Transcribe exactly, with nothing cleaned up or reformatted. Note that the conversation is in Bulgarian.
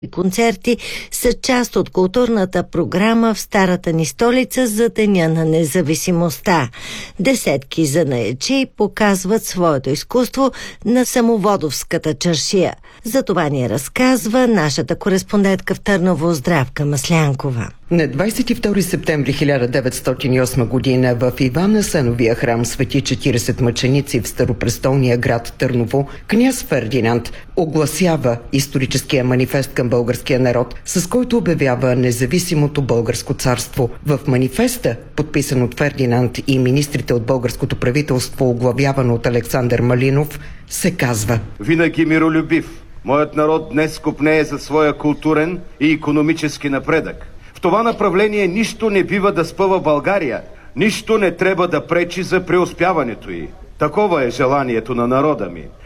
концерти са част от културната програма в старата ни столица за Деня на независимостта. Десетки занаятчии показват своето изкуство на Самоводовската чаршия. За това ни разказва нашата кореспондентка в Търново Здравка Маслянкова. На двадесет и втори септември хиляда деветстотин и осма година в Иван Асеновия храм Свети четиридесет мъченици в старопрестолния град Търново, княз Фердинанд огласява историческия манифест към българския народ, с който обявява независимото българско царство. В манифеста, подписан от Фердинанд и министрите от българското правителство, оглавявано от Александър Малинов, се казва: винаги миролюбив, моят народ днес копнее за своя културен и икономически напредък. В това направление нищо не бива да спъва България, нищо не трябва да пречи за преуспяването й. Такова е желанието на народа ми.